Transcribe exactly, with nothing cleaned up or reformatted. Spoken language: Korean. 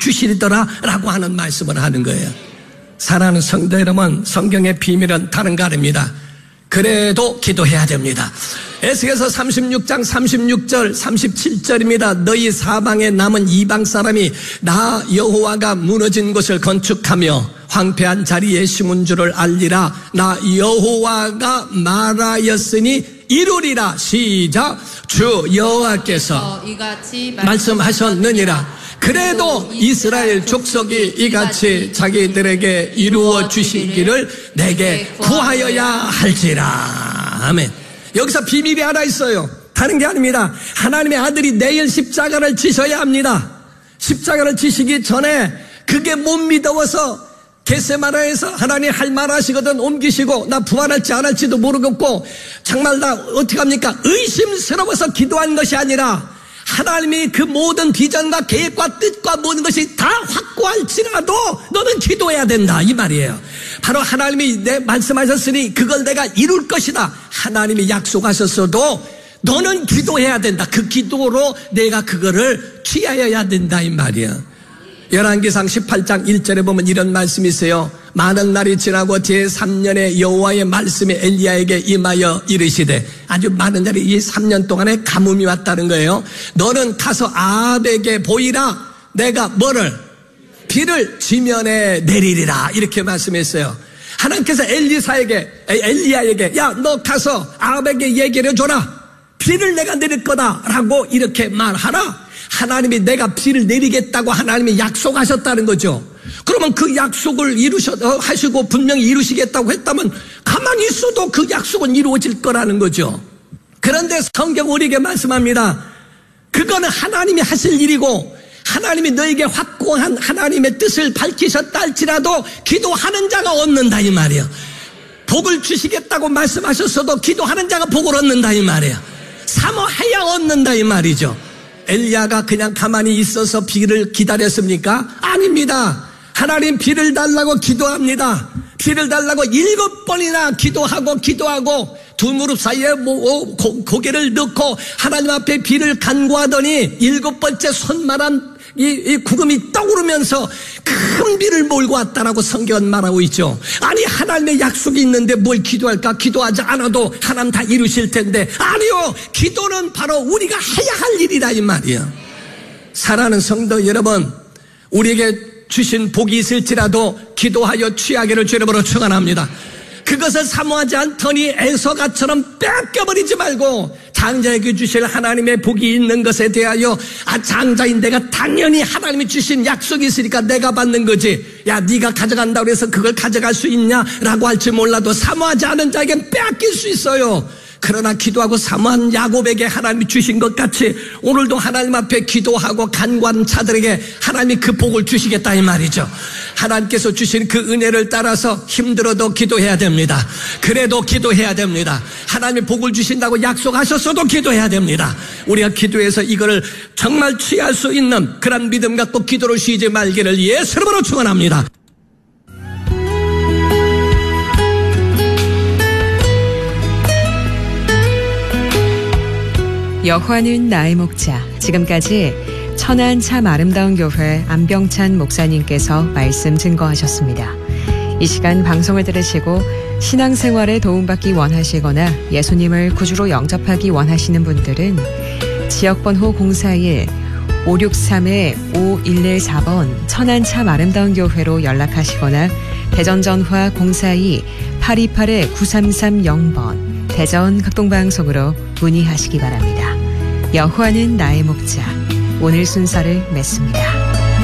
주시리더라 라고 하는 말씀을 하는 거예요. 사랑하는 성도 여러분, 성경의 비밀은 다른 거 아닙니다. 그래도 기도해야 됩니다. 에스겔서 삼십육 장 삼십육 절 삼십칠 절입니다. 너희 사방에 남은 이방 사람이 나 여호와가 무너진 곳을 건축하며 황폐한 자리에 심은 줄을 알리라. 나 여호와가 말하였으니 이루리라. 시작. 주 여호와께서 말씀하셨느니라. 그래도 이스라엘 족속이 이같이 자기들에게 이루어 주시기를 내게 구하여야 할지라. 아멘. 여기서 비밀이 하나 있어요. 다른 게 아닙니다. 하나님의 아들이 내일 십자가를 지셔야 합니다. 십자가를 지시기 전에 그게 못 믿어서 겟세마네에서 하나님 할 말 하시거든 옮기시고 나 부활할지 안 할지도 모르겠고 정말 나 어떻게 합니까? 의심스러워서 기도한 것이 아니라 하나님이 그 모든 비전과 계획과 뜻과 모든 것이 다 확고할지라도 너는 기도해야 된다 이 말이에요. 바로 하나님이 내 말씀하셨으니 그걸 내가 이룰 것이다. 하나님이 약속하셨어도 너는 기도해야 된다. 그 기도로 내가 그거를 취하여야 된다 이 말이에요. 열왕기상 십팔 장 일 절에 보면 이런 말씀이 있어요. 많은 날이 지나고 제삼 년에 여호와의 말씀이 엘리야에게 임하여 이르시되, 아주 많은 날이 이 삼 년 동안에 가뭄이 왔다는 거예요. 너는 가서 아합에게 보이라. 내가 뭐를? 비를 지면에 내리리라. 이렇게 말씀했어요. 하나님께서 엘리사에게, 엘리야에게 야, 너 가서 아합에게 얘기를 해줘라. 비를 내가 내릴 거다 라고 이렇게 말하라. 하나님이 내가 비를 내리겠다고 하나님이 약속하셨다는 거죠. 그러면 그 약속을 이루셔 하시고 분명히 이루시겠다고 했다면 가만히 있어도 그 약속은 이루어질 거라는 거죠. 그런데 성경 우리에게 말씀합니다. 그거는 하나님이 하실 일이고 하나님이 너에게 확고한 하나님의 뜻을 밝히셨다 할지라도 기도하는 자가 얻는다 이 말이에요. 복을 주시겠다고 말씀하셨어도 기도하는 자가 복을 얻는다 이 말이에요. 사모해야 얻는다 이 말이죠. 엘리야가 그냥 가만히 있어서 비를 기다렸습니까? 아닙니다. 하나님 비를 달라고 기도합니다. 비를 달라고 일곱 번이나 기도하고 기도하고 두 무릎 사이에 고개를 넣고 하나님 앞에 비를 간구하더니 일곱 번째 손만한 이, 이 구름이 떠오르면서 큰 비를 몰고 왔다라고 성경은 말하고 있죠. 아니 하나님의 약속이 있는데 뭘 기도할까? 기도하지 않아도 하나님 다 이루실 텐데. 아니요, 기도는 바로 우리가 해야 할 일이다 이 말이에요. 사랑하는 성도 여러분, 우리에게 주신 복이 있을지라도 기도하여 취하기를 주의 이름으로 축원합니다. 그것을 사모하지 않더니 에서가처럼 뺏겨버리지 말고 장자에게 주실 하나님의 복이 있는 것에 대하여 아 장자인 내가 당연히 하나님이 주신 약속이 있으니까 내가 받는 거지. 야 네가 가져간다고 해서 그걸 가져갈 수 있냐라고 할지 몰라도 사모하지 않은 자에겐 빼앗길 수 있어요. 그러나 기도하고 사모한 야곱에게 하나님이 주신 것 같이 오늘도 하나님 앞에 기도하고 간구하는 자들에게 하나님이 그 복을 주시겠다 이 말이죠. 하나님께서 주신 그 은혜를 따라서 힘들어도 기도해야 됩니다. 그래도 기도해야 됩니다. 하나님이 복을 주신다고 약속하셨어도 기도해야 됩니다. 우리가 기도해서 이거를 정말 취할 수 있는 그런 믿음 갖고 기도를 쉬지 말기를 예수 이름으로 축원합니다. 여호와는 나의 목자. 지금까지 천안 참 아름다운 교회 안병찬 목사님께서 말씀 증거하셨습니다. 이 시간 방송을 들으시고 신앙생활에 도움받기 원하시거나 예수님을 구주로 영접하기 원하시는 분들은 지역번호 공사일 오육삼 오일일사 번 천안 참 아름다운 교회로 연락하시거나 대전 전화 공사이 팔이팔 구삼삼공 번 대전 극동방송으로 문의하시기 바랍니다. 여호와는 나의 목자. 오늘 순서를 맺습니다.